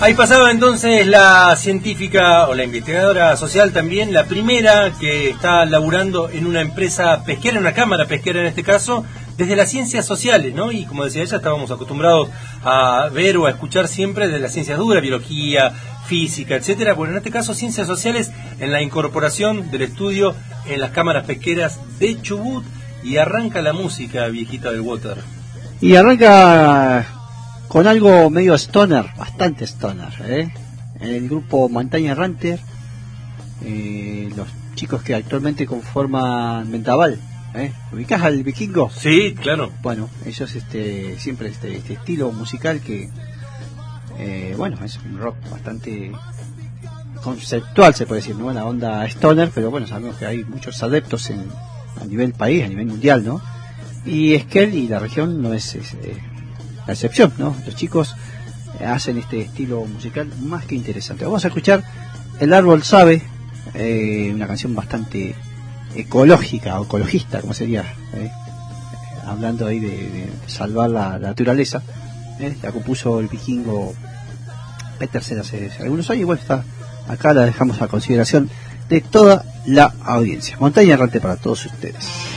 Ahí pasaba entonces la científica o la investigadora social también, la primera que está laburando en una empresa pesquera, en una cámara pesquera en este caso, desde las ciencias sociales, ¿no? Y como decía ella, estábamos acostumbrados a ver o a escuchar siempre de las ciencias duras, biología, física, etcétera. Bueno, en este caso ciencias sociales en la incorporación del estudio en las cámaras pesqueras de Chubut, y arranca la música, viejita del water. Y arranca con algo medio stoner, bastante stoner, el grupo Montaña Errante, los chicos que actualmente conforman Vendaval, ¿ubicás al Vikingo? Sí, claro. Bueno, ellos siempre este estilo musical que bueno, es un rock bastante conceptual, se puede decir, ¿no? La onda stoner, pero bueno, sabemos que hay muchos adeptos a nivel país, a nivel mundial, ¿no? Y Esquel y la región no es la excepción, ¿no? Los chicos hacen este estilo musical más que interesante. Vamos a escuchar El Árbol Sabe, una canción bastante ecológica o ecologista, como sería, hablando ahí de salvar la naturaleza. La compuso el vikingo Petersen hace algunos años, y bueno, está acá, la dejamos a consideración de toda la audiencia. Montaña Errante para todos ustedes.